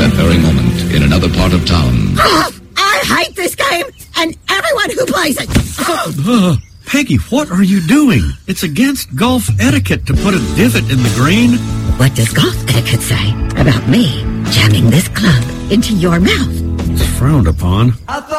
that very moment in another part of town. I hate this game and everyone who plays it. Peggy, what are you doing? It's against golf etiquette to put a divot in the green. What does golf etiquette say about me jamming this club into your mouth? It's frowned upon.